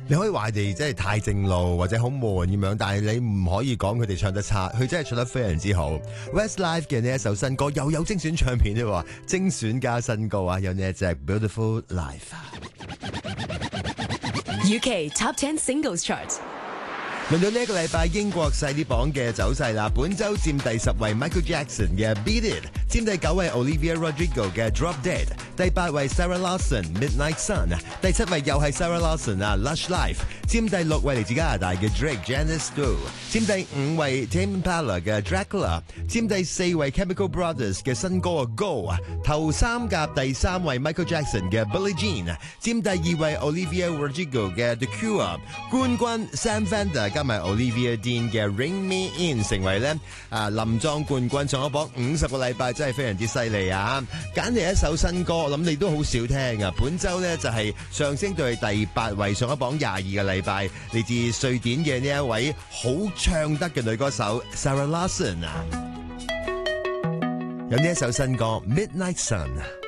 你可以話佢哋真係太正路或者好悶咁樣，但係你唔可以講佢哋唱得差，佢真係唱得非常之好。Westlife 嘅呢一首新歌又有精選唱片啫，精選加新歌啊，有呢一隻 Beautiful Life。UK Top 10 Singles Chart。 輪到呢一個禮拜英國細啲榜嘅走勢啦，本周佔第10位 Michael Jackson 嘅 Beat It， 佔第9位 Olivia Rodrigo 嘅 Drop Dead， 第8位 Sarah Lawson Midnight Sun， 第7位又係 Sarah Lawson Lush Life， 佔第6位嚟自加拿大嘅 Drake Janice Do， 佔第5位 Tame Impala 嘅 Dracula， 佔第4位 Chemical Brothers 嘅新歌 Go， 頭3甲第3位 Michael Jackson 嘅 Billie Jean， 佔第2位 Olivia Rodrigo 嘅 The Cure， 冠軍 Sam Fender加埋 Olivia Dean 嘅 Ring Me In 成為咧林莊冠軍，上咗榜50個禮拜，真係非常之犀利啊！揀嚟一首新歌，我諗你都好少聽啊！本周咧就係上升到第8位，上咗榜22個禮拜，嚟自瑞典嘅呢一位好唱得嘅女歌手 Sarah Lawson 啊，有呢一首新歌 Midnight Sun。